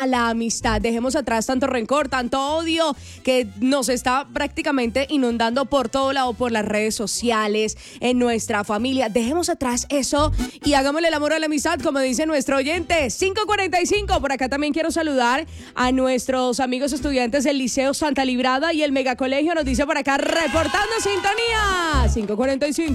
a la amistad. Dejemos atrás tanto rencor, tanto odio que nos está prácticamente inundando por todo lado, por las redes sociales, en nuestra familia. Dejemos atrás eso y hagámosle el amor a la amistad, como dice nuestro oyente. 5:45. Por acá también quiero saludar a nuestros amigos estudiantes del Liceo Santa Librada y el Megacolegio. Nos dice por acá, reportando sintonía. 5:45.